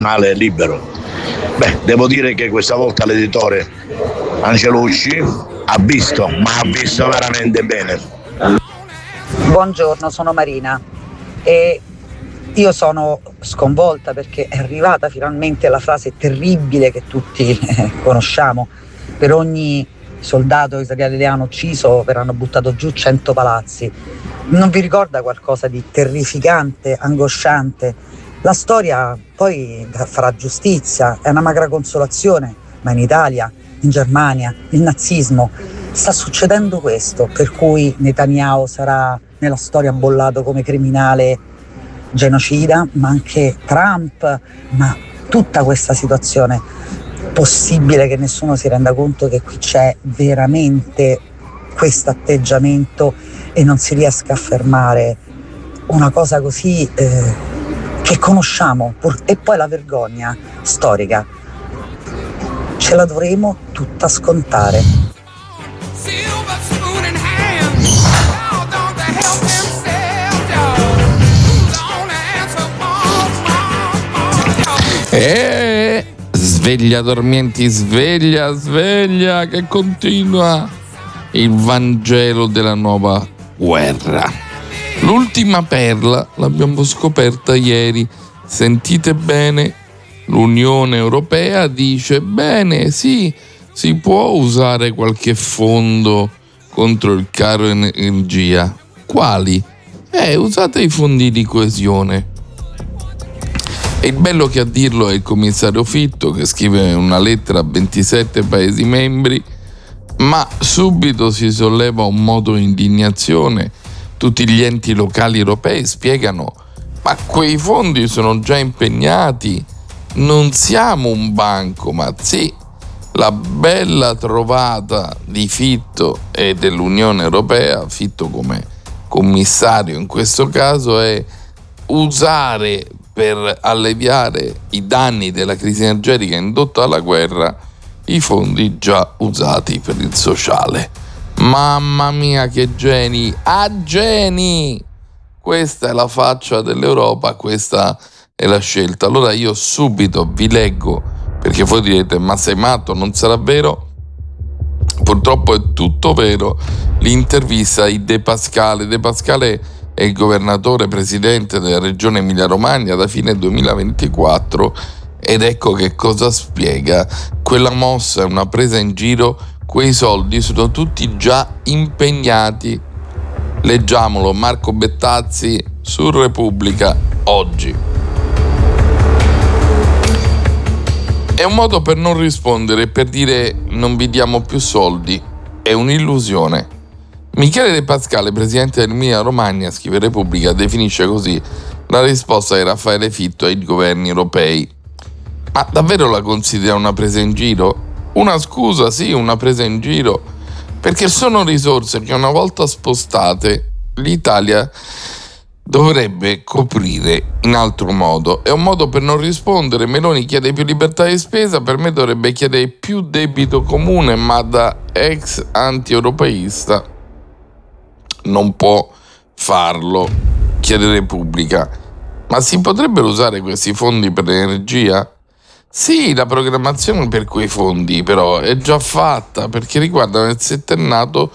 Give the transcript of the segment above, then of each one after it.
giornale libero. Devo dire che questa volta l'editore Angelucci ha visto veramente bene. Buongiorno, sono Marina e io sono sconvolta perché è arrivata finalmente la frase terribile che tutti conosciamo: per ogni soldato israeliano ucciso verranno buttato giù 100 palazzi. Non vi ricorda qualcosa di terrificante, angosciante? La storia poi farà giustizia, è una magra consolazione, ma in Italia, in Germania, il nazismo, sta succedendo questo, per cui Netanyahu sarà nella storia bollato come criminale genocida, ma anche Trump, ma tutta questa situazione. Possibile che nessuno si renda conto che qui c'è veramente questo atteggiamento e non si riesca a fermare una cosa così che conosciamo, e poi la vergogna storica ce la dovremo tutta scontare. Sveglia dormienti, sveglia, che continua il Vangelo della nuova guerra. L'ultima perla l'abbiamo scoperta ieri. Sentite bene, l'Unione Europea dice: bene, sì, si può usare qualche fondo contro il caro energia. Quali? Usate i fondi di coesione. E il bello che a dirlo è il commissario Fitto, che scrive una lettera a 27 Paesi membri, ma subito si solleva un moto di indignazione. Tutti gli enti locali europei spiegano: ma quei fondi sono già impegnati, non siamo un banco. Ma sì, la bella trovata di Fitto e dell'Unione Europea, Fitto come commissario in questo caso, è usare per alleviare i danni della crisi energetica indotta dalla guerra i fondi già usati per il sociale. Mamma mia, che geni! Geni! Questa è la faccia dell'Europa, questa è la scelta. Allora io subito vi leggo, perché voi direte: ma sei matto, non sarà vero? Purtroppo è tutto vero. L'intervista di De Pascale. De Pascale è il governatore presidente della regione Emilia-Romagna da fine 2024 ed ecco che cosa spiega. Quella mossa è una presa in giro, quei soldi sono tutti già impegnati. Leggiamolo, Marco Bettazzi su Repubblica oggi. È un modo per non rispondere, per dire: non vi diamo più soldi. È un'illusione. Michele De Pascale, presidente dell'Emilia Romagna, scrive Repubblica, definisce così la risposta di Raffaele Fitto ai governi europei. Ma davvero la considera una presa in giro? Una scusa, sì, una presa in giro, perché sono risorse che una volta spostate l'Italia dovrebbe coprire in altro modo. È un modo per non rispondere. Meloni chiede più libertà di spesa, per me dovrebbe chiedere più debito comune, ma da ex anti-europeista non può farlo. Chiede Repubblica: ma si potrebbero usare questi fondi per l'energia? Sì, la programmazione per quei fondi però è già fatta, perché riguardano il settennato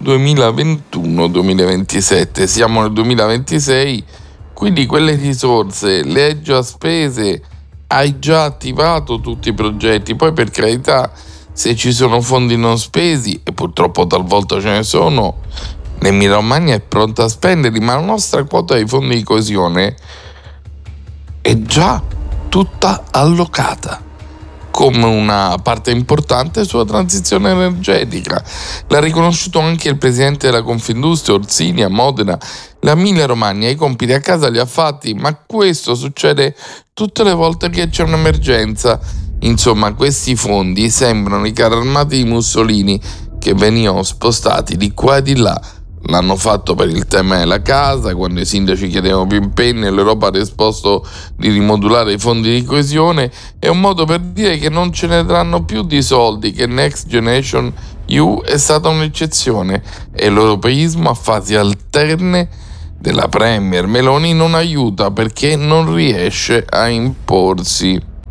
2021-2027. Siamo nel 2026, quindi quelle risorse le hai già spese, hai già attivato tutti i progetti. Poi, per carità, se ci sono fondi non spesi, e purtroppo talvolta ce ne sono, l'Emilia Romagna è pronta a spenderli, ma la nostra quota dei fondi di coesione è già tutta allocata come una parte importante sulla transizione energetica. L'ha riconosciuto anche il presidente della Confindustria Orsini a Modena. L'Emilia Romagna i compiti a casa li ha fatti, ma questo succede tutte le volte che c'è un'emergenza. Insomma, questi fondi sembrano i carri armati di Mussolini che venivano spostati di qua e di là. L'hanno fatto per il tema della casa, quando i sindaci chiedevano più impegni e l'Europa ha risposto di rimodulare i fondi di coesione. È un modo per dire che non ce ne daranno più di soldi, che Next Generation EU è stata un'eccezione e l'europeismo a fasi alterne della premier Meloni non aiuta, perché non riesce a imporsi.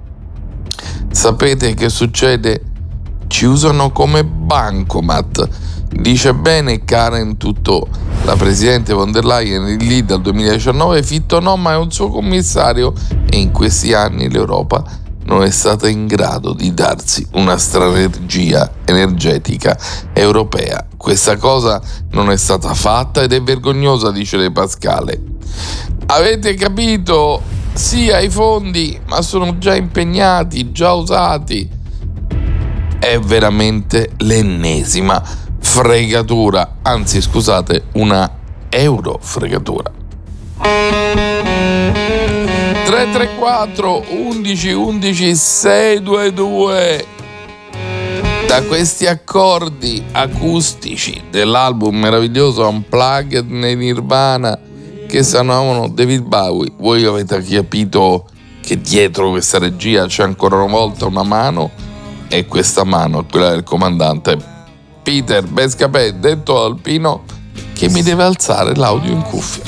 Sapete che succede? Ci usano come bancomat. Dice bene Karen Tutto, la presidente von der Leyen lì dal 2019, Fitto no, ma è un suo commissario, e in questi anni l'Europa non è stata in grado di darsi una strategia energetica europea. Questa cosa non è stata fatta ed è vergognosa, dice De Pascale. Avete capito? Sì ai fondi, ma sono già impegnati, già usati. È veramente l'ennesima fregatura, anzi scusate, una eurofregatura. 334 11 11 622. Da questi accordi acustici dell'album meraviglioso Unplugged nei Nirvana che suonavano David Bowie, voi avete capito che dietro questa regia c'è ancora una volta una mano, e questa mano è quella del comandante Peter Bescapè, detto Alpino, che mi deve alzare l'audio in cuffia.